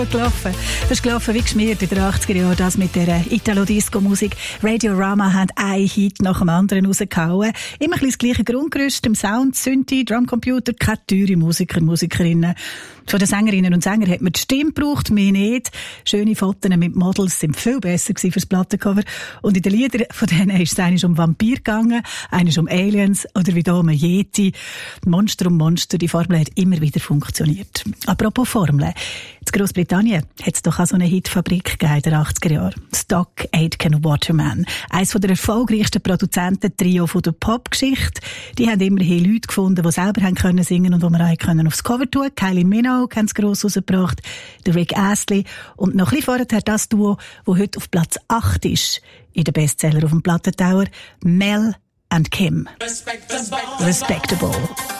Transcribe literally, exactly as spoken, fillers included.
gelaufen. Das ist gelaufen wie geschmiert in den achtziger Jahren, das mit der Italo-Disco-Musik. Radiorama haben einen Hit nach dem anderen rausgehauen. Immer ein bisschen das gleiche Grundgerüst, im Sound, Synthi, Drumcomputer, keine teure Musiker, Musikerinnen. Von den Sängerinnen und Sängern hat man die Stimme gebraucht, mehr nicht. Schöne Fotos mit Models sind viel besser gewesen fürs Plattencover. Und in den Liedern von denen ist es eines um Vampir gegangen, eines um Aliens oder wie da um Yeti. Monster um Monster, die Formel hat immer wieder funktioniert. Apropos Formeln. In Großbritannien hat es doch auch so eine Hitfabrik gegeben in den achtziger Jahren. Stock Aitken Waterman. Eines der erfolgreichsten Produzenten-Trio der Popgeschichte. Die haben immerhin Leute gefunden, die selber haben können singen und die man auch können aufs Cover tun. Kylie Minogue haben es gross rausgebracht. Der Rick Astley. Und noch ein bisschen vorher das Duo, das heute auf Platz acht ist. In den Bestseller auf dem Plattentauer. Mel and Kim. Respectable. Respectable.